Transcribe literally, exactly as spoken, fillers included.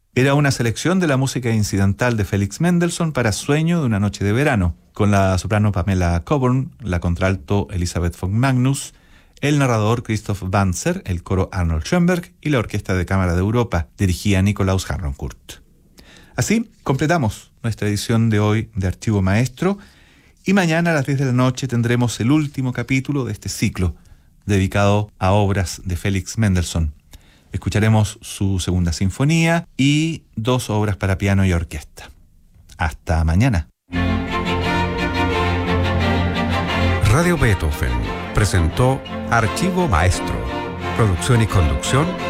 Era una selección de la música incidental de Felix Mendelssohn para Sueño de una noche de verano, con la soprano Pamela Coburn, la contralto Elisabeth von Magnus, el narrador Christoph Banzer, el coro Arnold Schoenberg y la Orquesta de Cámara de Europa, dirigida Nikolaus Harnoncourt. Así completamos nuestra edición de hoy de Archivo Maestro, y mañana a las diez de la noche tendremos el último capítulo de este ciclo dedicado a obras de Felix Mendelssohn. Escucharemos su segunda sinfonía y dos obras para piano y orquesta. Hasta mañana. Radio Beethoven presentó Archivo Maestro. Producción y conducción,